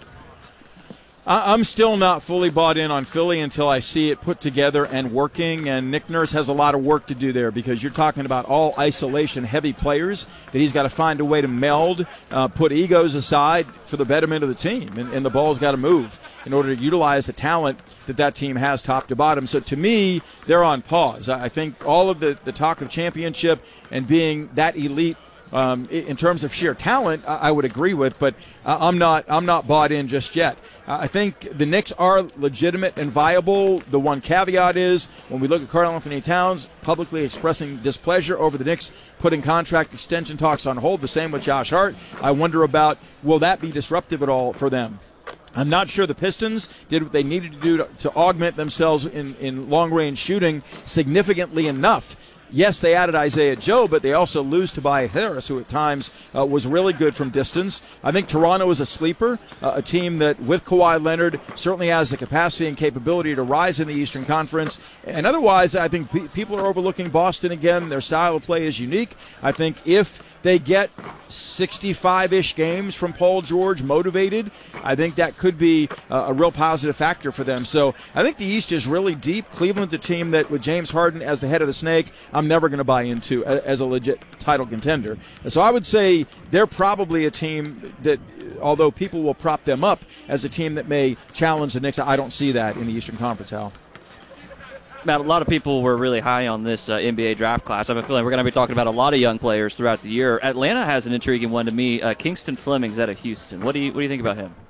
I'm still not fully bought in on Philly until I see it put together and working, and Nick Nurse has a lot of work to do there, because you're talking about all isolation-heavy players that he's got to find a way to meld, put egos aside for the betterment of the team, and the ball's got to move in order to utilize the talent that team has top to bottom. So to me, they're on pause. I think all of the talk of championship and being that elite in terms of sheer talent, I would agree with, but I'm not bought in just yet. I think the Knicks are legitimate and viable. The one caveat is when we look at Karl-Anthony Towns publicly expressing displeasure over the Knicks putting contract extension talks on hold, the same with Josh Hart. I wonder about, will that be disruptive at all for them? I'm not sure the Pistons did what they needed to do to augment themselves in long-range shooting significantly enough. Yes, they added Isaiah Joe, but they also lose Tobias Harris, who at times was really good from distance. I think Toronto is a sleeper, a team that, with Kawhi Leonard, certainly has the capacity and capability to rise in the Eastern Conference. And otherwise, I think people are overlooking Boston again. Their style of play is unique. I think if they get 65-ish games from Paul George motivated, I think that could be a real positive factor for them. So I think the East is really deep. Cleveland's a team that, with James Harden as the head of the snake, I'm never going to buy into as a legit title contender. So I would say they're probably a team that, although people will prop them up as a team that may challenge the Knicks, I don't see that in the Eastern Conference, Hal. Matt, a lot of people were really high on this NBA draft class. I have a feeling we're going to be talking about a lot of young players throughout the year. Atlanta has an intriguing one to me. Kingston Fleming's out of Houston. What do you think about him?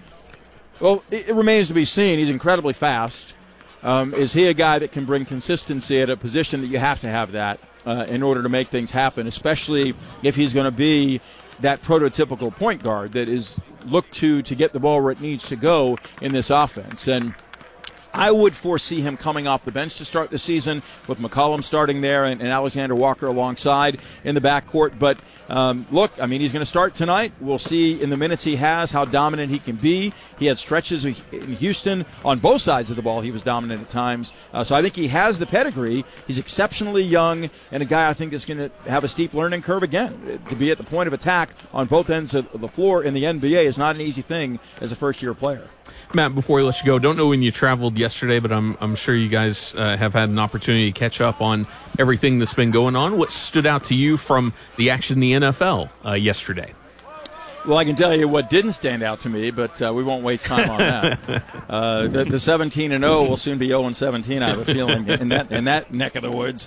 Well, it remains to be seen. He's incredibly fast. Is he a guy that can bring consistency at a position that you have to have that in order to make things happen, especially if he's going to be that prototypical point guard that is looked to get the ball where it needs to go in this offense? And I would foresee him coming off the bench to start the season, with McCollum starting there and Alexander Walker alongside in the backcourt. But look, I mean, he's going to start tonight. We'll see in the minutes he has how dominant he can be. He had stretches in Houston on both sides of the ball. He was dominant at times. So I think he has the pedigree. He's exceptionally young and a guy I think is going to have a steep learning curve again. To be at the point of attack on both ends of the floor in the NBA is not an easy thing as a first-year player. Matt, before we let you go, don't know when you traveled yesterday, but I'm sure you guys have had an opportunity to catch up on everything that's been going on. What stood out to you from the action in the NFL yesterday? Well, I can tell you what didn't stand out to me, but we won't waste time on that. The 17-0 will soon be 0-17. I have a feeling in that neck of the woods.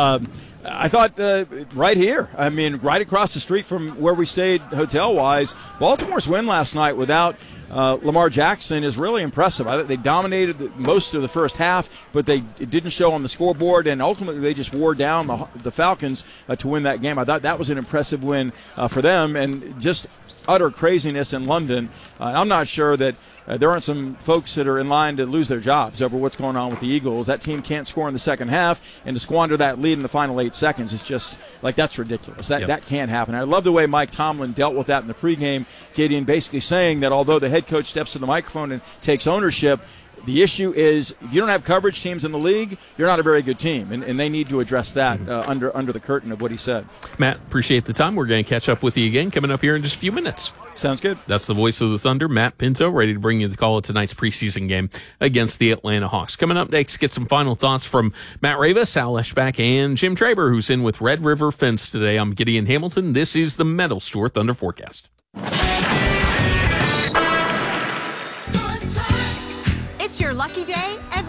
I thought right here, I mean, right across the street from where we stayed hotel-wise, Baltimore's win last night without Lamar Jackson is really impressive. I thought they dominated most of the first half, but it didn't show on the scoreboard, and ultimately they just wore down the Falcons to win that game. I thought that was an impressive win for them, and just utter craziness in London. I'm not sure that there aren't some folks that are in line to lose their jobs over what's going on with the Eagles. That team can't score in the second half, and to squander that lead in the final 8 seconds is just, like, that's ridiculous. That can't happen. I love the way Mike Tomlin dealt with that in the pregame, Gideon, basically saying that although the head coach steps to the microphone and takes ownership, the issue is if you don't have coverage teams in the league, you're not a very good team, and they need to address that under the curtain of what he said. Matt, appreciate the time. We're going to catch up with you again coming up here in just a few minutes. Sounds good. That's the voice of the Thunder, Matt Pinto, ready to bring you the call of tonight's preseason game against the Atlanta Hawks. Coming up next, get some final thoughts from Matt Ravis, Sal Eschbach, and Jim Traber, who's in with Red River Fence today. I'm Gideon Hamilton. This is the Metal Store Thunder Forecast. It's your lucky day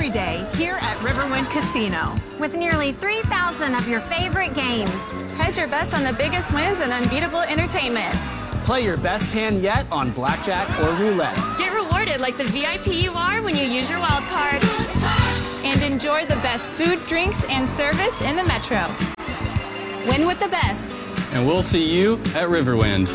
every day here at Riverwind Casino. With nearly 3,000 of your favorite games. Hedge your bets on the biggest wins and unbeatable entertainment. Play your best hand yet on blackjack or roulette. Get rewarded like the VIP you are when you use your wild card. And enjoy the best food, drinks, and service in the Metro. Win with the best. And we'll see you at Riverwind.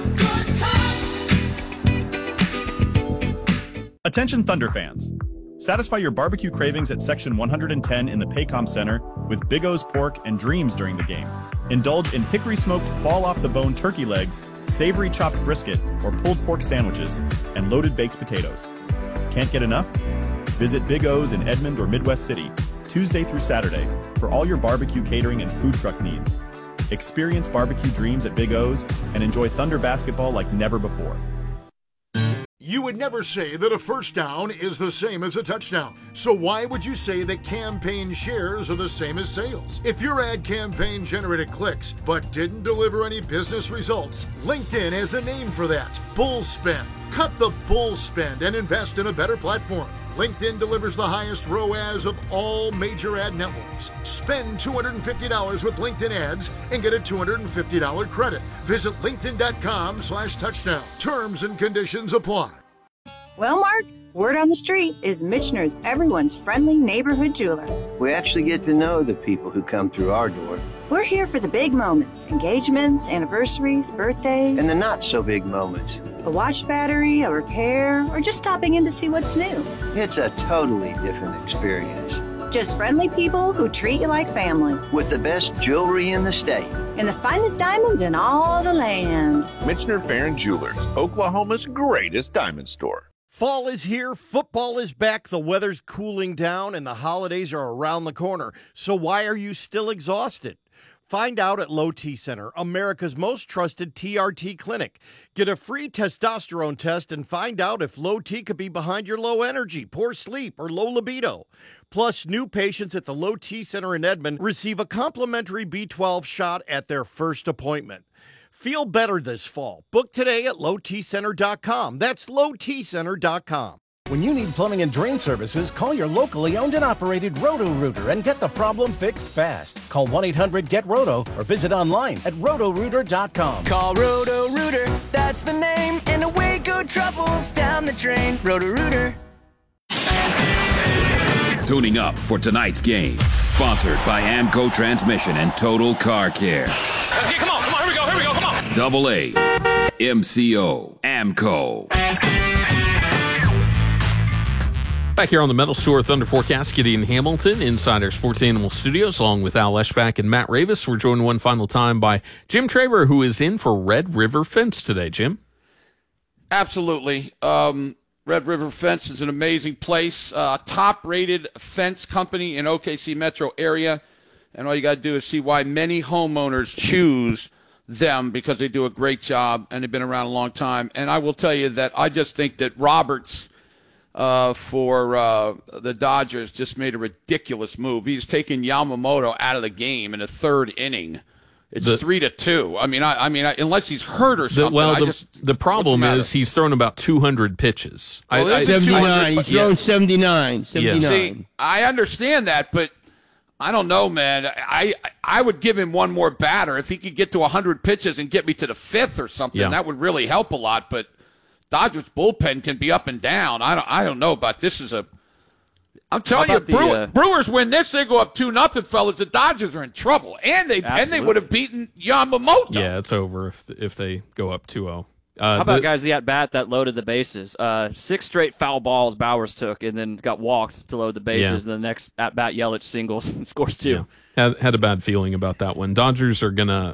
Attention Thunder fans. Satisfy your barbecue cravings at Section 110 in the Paycom Center with Big O's Pork and Dreams during the game. Indulge in hickory-smoked fall-off-the-bone turkey legs, savory chopped brisket or pulled pork sandwiches, and loaded baked potatoes. Can't get enough? Visit Big O's in Edmond or Midwest City, Tuesday through Saturday, for all your barbecue catering and food truck needs. Experience barbecue dreams at Big O's and enjoy Thunder basketball like never before. You would never say that a first down is the same as a touchdown. So why would you say that campaign shares are the same as sales? If your ad campaign generated clicks but didn't deliver any business results, LinkedIn has a name for that: bull spend. Cut the bull spend and invest in a better platform. LinkedIn delivers the highest ROAS of all major ad networks. Spend $250 with LinkedIn ads and get a $250 credit. Visit linkedin.com/touchdown. Terms and conditions apply. Well, Mark, word on the street is Michener's everyone's friendly neighborhood jeweler. We actually get to know the people who come through our door. We're here for the big moments, engagements, anniversaries, birthdays. And the not so big moments. A watch battery, a repair, or just stopping in to see what's new. It's a totally different experience. Just friendly people who treat you like family. With the best jewelry in the state. And the finest diamonds in all the land. Michener Farron Jewelers, Oklahoma's greatest diamond store. Fall is here, football is back, the weather's cooling down, and the holidays are around the corner. So why are you still exhausted? Find out at Low T Center, America's most trusted TRT clinic. Get a free testosterone test and find out if low T could be behind your low energy, poor sleep, or low libido. Plus, new patients at the Low T Center in Edmond receive a complimentary B12 shot at their first appointment. Feel better this fall. Book today at lowtcenter.com. That's lowtcenter.com. When you need plumbing and drain services, call your locally owned and operated Roto-Rooter and get the problem fixed fast. Call 1-800-GET-ROTO or visit online at rotorooter.com. Call Roto-Rooter, that's the name, and away go troubles down the drain. Roto-Rooter. Tuning up for tonight's game. Sponsored by Amco Transmission and Total Car Care. Okay, come on, here we go, come on. Double A, MCO, Amco. Back here on the Metal Store Thunder Forecast, Gideon Hamilton inside our Sports Animal Studios, along with Al Eschbach and Matt Ravis. We're joined one final time by Jim Traber, who is in for Red River Fence today. Jim? Absolutely. Red River Fence is an amazing place. Top-rated fence company in OKC metro area. And all you got to do is see why many homeowners choose them, because they do a great job and they've been around a long time. And I will tell you that I just think that Roberts for the Dodgers just made a ridiculous move. He's taken Yamamoto out of the game in the third inning. It's 3-2. I mean, unless he's hurt or something. The problem is he's thrown about 200 pitches. 79. He's thrown 79. 79. See, I understand that, but I don't know, man. I would give him one more batter. If he could get to 100 pitches and get me to the fifth or something, that would really help a lot. But Dodgers bullpen can be up and down. I don't know about this. I'm telling you, Brewers win this, they go up 2-0, fellas. The Dodgers are in trouble, and they would have beaten Yamamoto. Yeah, it's over if they go up 2-0. How about guys the at bat that loaded the bases? 6 straight foul balls Bowers took, and then got walked to load the bases. And the next at bat, Yelich singles and scores 2. Yeah. Had a bad feeling about that one. Dodgers are gonna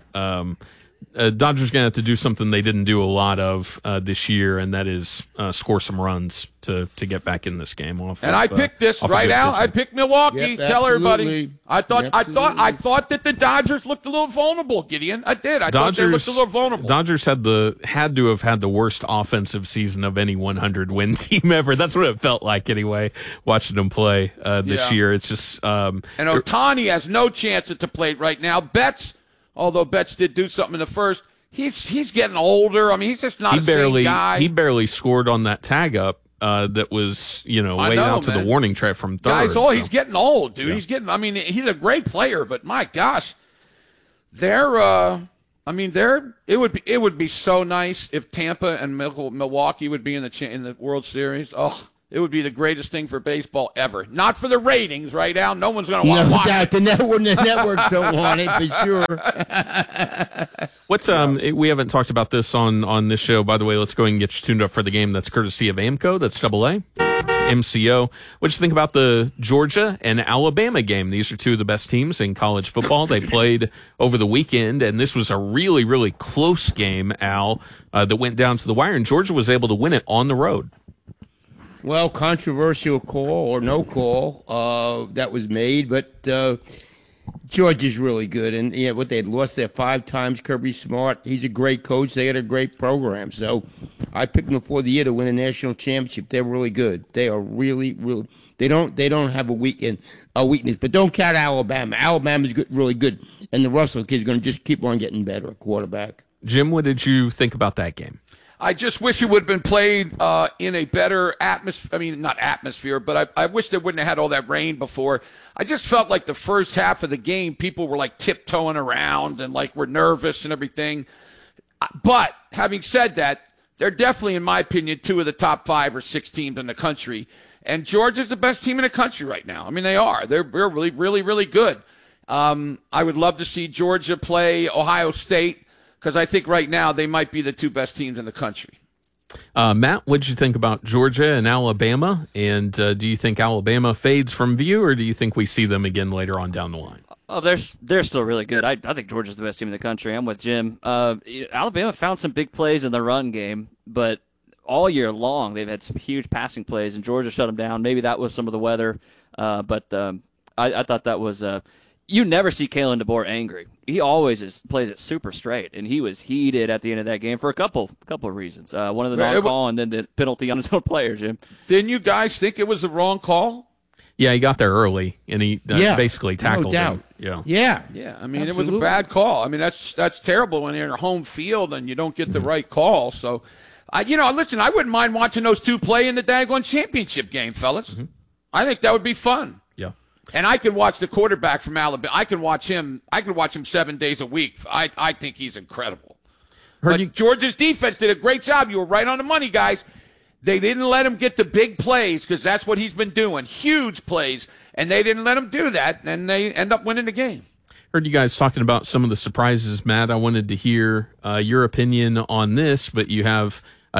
have to do something they didn't do a lot of this year, and that is score some runs to get back in this game. I picked this right out. I picked Milwaukee. Yep, tell everybody. I thought that the Dodgers looked a little vulnerable, Gideon. I did. I thought they looked a little vulnerable. Dodgers had to have had the worst offensive season of any 100-win team ever. That's what it felt like anyway, watching them play this year. It's just and Ohtani has no chance at the plate right now. Although Betts did do something in the first, he's getting older. I mean, he's just not the same guy. He barely scored on that tag up that was, laid out to the warning track from third. He's getting old, dude. Yeah. He's a great player, but my gosh, it would be so nice if Tampa and Milwaukee would be in the World Series. Oh, it would be the greatest thing for baseball ever. Not for the ratings, right, Al? No one's going to want to watch it. The networks don't want it, for sure. What's we haven't talked about this on this show. By the way, let's go ahead and get you tuned up for the game. That's courtesy of AMCO. That's AA. MCO. What you think about the Georgia and Alabama game? These are two of the best teams in college football. They played over the weekend, and this was a really, really close game, Al, that went down to the wire, and Georgia was able to win it on the road. Well, controversial call or no call that was made, but Georgia's really good. And they had lost there 5 times. Kirby Smart, he's a great coach. They had a great program. So I picked them before the year to win a national championship. They're really good. They are really, really. They don't have a weakness, but don't count Alabama. Alabama's good, really good, and the Russell kid's going to just keep on getting better at quarterback. Jim, what did you think about that game? I just wish it would have been played in a better atmosphere. I mean, not atmosphere, but I wish they wouldn't have had all that rain before. I just felt like the first half of the game, people were like tiptoeing around and like were nervous and everything. But having said that, they're definitely, in my opinion, 2 of the top 5 or 6 teams in the country. And Georgia's the best team in the country right now. I mean, they are. They're really, really, really good. I would love to see Georgia play Ohio State, because I think right now they might be the 2 best teams in the country. Matt, what did you think about Georgia and Alabama? And do you think Alabama fades from view, or do you think we see them again later on down the line? Oh, they're still really good. I think Georgia's the best team in the country. I'm with Jim. Alabama found some big plays in the run game, but all year long they've had some huge passing plays, and Georgia shut them down. Maybe that was some of the weather, but I thought that was you never see Kalen DeBoer angry. He always plays it super straight, and he was heated at the end of that game for a couple of reasons. One of the non-call and then the penalty on his own player, Jim. Didn't you guys think it was the wrong call? Yeah, he got there early, and he basically tackled him. Yeah. I mean, it was a bad call. I mean, that's terrible when you're in a home field and you don't get the right call. So, listen, I wouldn't mind watching those 2 play in the daggone championship game, fellas. Mm-hmm. I think that would be fun. Yeah. And I can watch the quarterback from Alabama. I can watch him 7 days a week. I think he's incredible. Georgia's defense did a great job. You were right on the money, guys. They didn't let him get the big plays because that's what he's been doing, huge plays, and they didn't let him do that, and they end up winning the game. Heard you guys talking about some of the surprises, Matt. I wanted to hear your opinion on this, but you have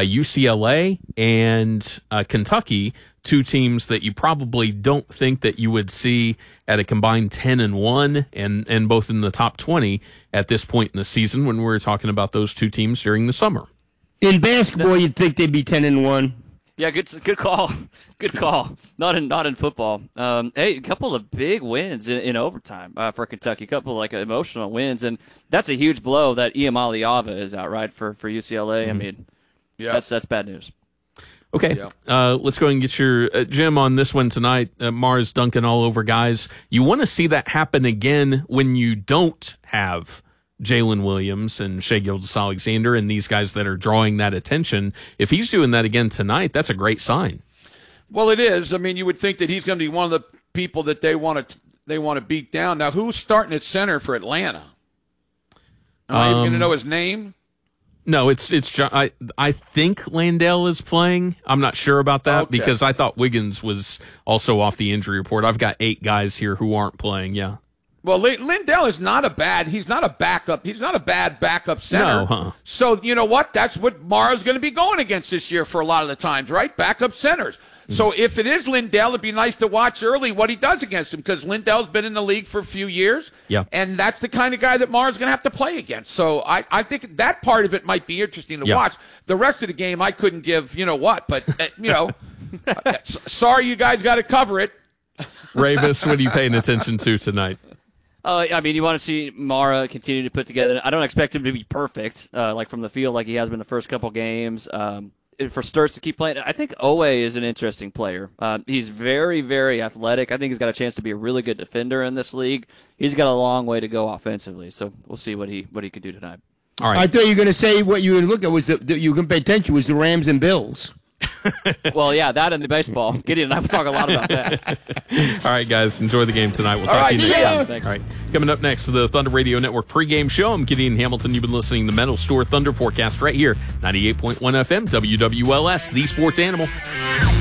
UCLA and Kentucky, 2 teams that you probably don't think that you would see at a combined 10-1 and both in the top 20 at this point in the season when we're talking about those 2 teams during the summer. In basketball, you'd think they'd be 10-1. Yeah, good call. Good call. Not in football. Hey, a couple of big wins in overtime for Kentucky. A couple of emotional wins, and that's a huge blow that Iam Aliava is out, right, for UCLA. Mm-hmm. I mean, that's bad news. Okay, let's go and get your Jim on this one tonight. Mars dunking all over guys. You want to see that happen again when you don't have Jalen Williams and Shai Gilgeous-Alexander and these guys that are drawing that attention. If he's doing that again tonight, that's a great sign. Well, it is. I mean, you would think that he's going to be one of the people that they want to beat down. Now, who's starting at center for Atlanta? Am I going to know his name? No, it's John. I think Landale is playing. I'm not sure about that because I thought Wiggins was also off the injury report. I've got 8 guys here who aren't playing. Yeah. Well, Lindell is he's not a backup. He's not a bad backup center. No, huh? So, you know what? That's what Mara's going to be going against this year for a lot of the times, right? Backup centers. Mm-hmm. So if it is Lindell, it'd be nice to watch early what he does against him because Lindell's been in the league for a few years. Yeah. And that's the kind of guy that Mara's going to have to play against. So I think that part of it might be interesting to watch. The rest of the game, I couldn't give, but, sorry you guys got to cover it. Ravis, what are you paying attention to tonight? I mean, you want to see Mara continue to put together. I don't expect him to be perfect, like from the field, like he has been the first couple games. For Sturts to keep playing, I think Owe is an interesting player. He's very, very athletic. I think he's got a chance to be a really good defender in this league. He's got a long way to go offensively, so we'll see what he could do tonight. All right. I thought you were going to say what you would look at was you can pay attention was the Rams and Bills. Well, yeah, that and the baseball. Gideon and I will talk a lot about that. All right, guys, enjoy the game tonight. We'll talk to you next time. Thanks. All right, coming up next, the Thunder Radio Network pregame show. I'm Gideon Hamilton. You've been listening to the Metal Store Thunder Forecast right here, 98.1 FM, WWLS, the Sports Animal.